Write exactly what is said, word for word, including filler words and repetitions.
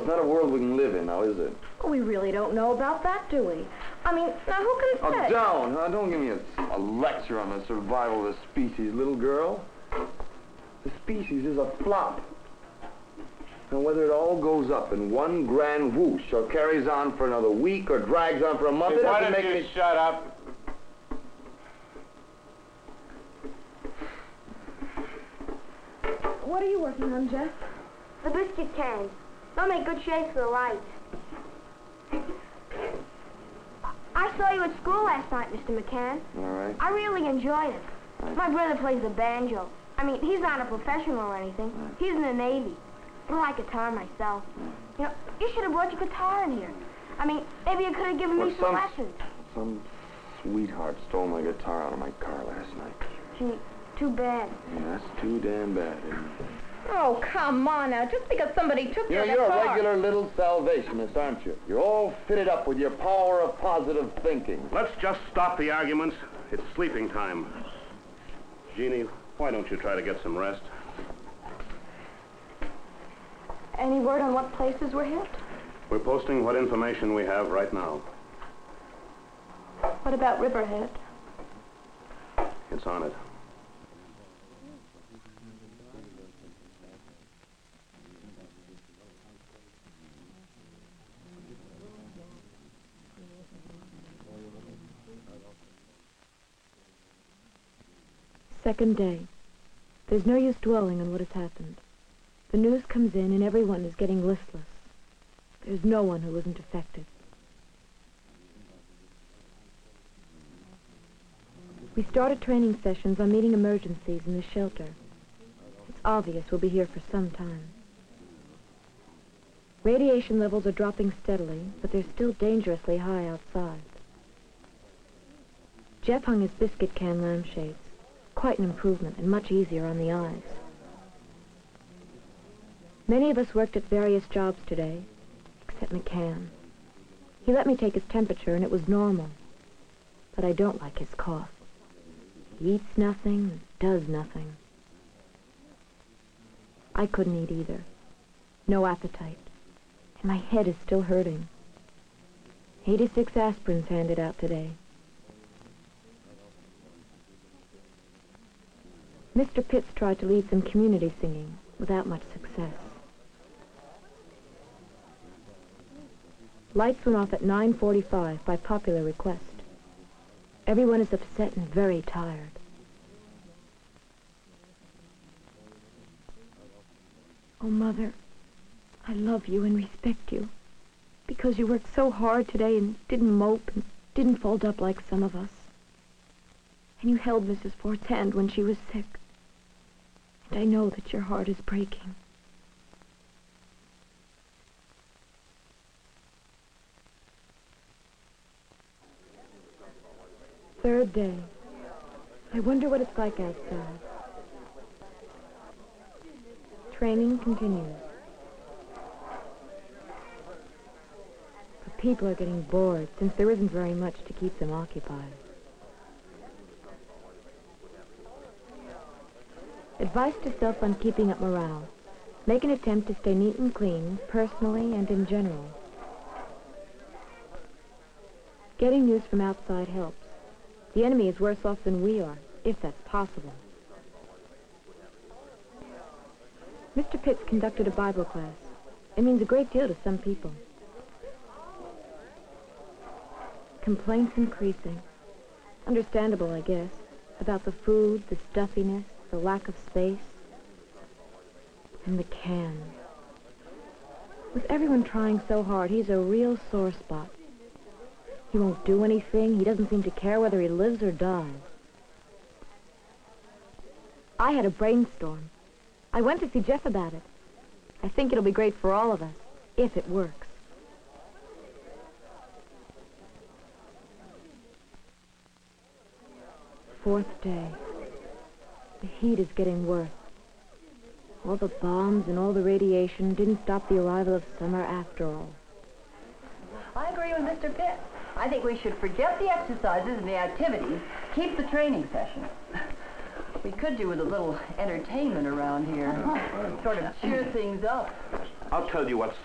not a world we can live in now, is it? Well, we really don't know about that, do we? I mean, now who can Oh, say? down! Now, don't give me a, a lecture on the survival of the species, little girl. The species is a flop. And whether it all goes up in one grand whoosh or carries on for another week or drags on for a month, Hey, it why doesn't don't make you me... shut up? What are you working on, Jeff? The biscuit cans. They'll make good shades for the lights. I saw you at school last night, Mister McCann. All right. I really enjoyed it. My brother plays the banjo. I mean, he's not a professional or anything. He's in the Navy. But I like guitar myself. You know, you should have brought your guitar in here. I mean, maybe you could have given Well, me some some, lessons. some sweetheart stole my guitar out of my car last night. Gee, too bad. Yeah, that's too damn bad, isn't it? Oh, come on now. Just because somebody took You know, your you're guitar. a regular little salvationist, aren't you? You're all fitted up with your power of positive thinking. Let's just stop the arguments. It's sleeping time. Jeannie, why don't you try to get some rest? Any word on what places were hit? We're posting what information we have right now. What about Riverhead? It's on it. Second day. There's no use dwelling on what has happened. The news comes in and everyone is getting listless. There's no one who isn't affected. We started training sessions on meeting emergencies in the shelter. It's obvious we'll be here for some time. Radiation levels are dropping steadily, but they're still dangerously high outside. Jeff hung his biscuit can lampshades. Quite an improvement and much easier on the eyes. Many of us worked at various jobs today, except McCann. He let me take his temperature and it was normal. But I don't like his cough. He eats nothing and does nothing. I couldn't eat either. No appetite. And my head is still hurting. eighty-six aspirins handed out today. Mister Pitts tried to lead some community singing without much success. Lights went off at nine forty-five by popular request. Everyone is upset and very tired. Oh, Mother, I love you and respect you because you worked so hard today and didn't mope and didn't fold up like some of us. And you held Missus Ford's hand when she was sick. And I know that your heart is breaking. Third day. I wonder what it's like outside. Training continues. But people are getting bored since there isn't very much to keep them occupied. Advice to self on keeping up morale. Make an attempt to stay neat and clean, personally and in general. Getting news from outside helps. The enemy is worse off than we are, if that's possible. Mister Pitts conducted a Bible class. It means a great deal to some people. Complaints increasing. Understandable, I guess, about the food, the stuffiness, the lack of space, and the can. With everyone trying so hard, he's a real sore spot. He won't do anything. He doesn't seem to care whether he lives or dies. I had a brainstorm. I went to see Jeff about it. I think it'll be great for all of us, if it works. Fourth day. The heat is getting worse. All the bombs and all the radiation didn't stop the arrival of summer after all. I agree with Mister Pitts. I think we should forget the exercises and the activities, keep the training sessions. We could do with a little entertainment around here. Sort of cheer things up. I'll tell you what's